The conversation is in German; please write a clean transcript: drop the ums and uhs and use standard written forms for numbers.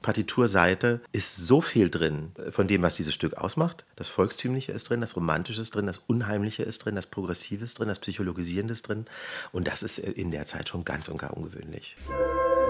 Partiturseite ist so viel drin von dem, was dieses Stück ausmacht. Das Volkstümliche ist drin, das Romantische ist drin, das Unheimliche ist drin, das Progressive ist drin, das Psychologisierende ist drin. Und das ist in der Zeit schon ganz und gar ungewöhnlich.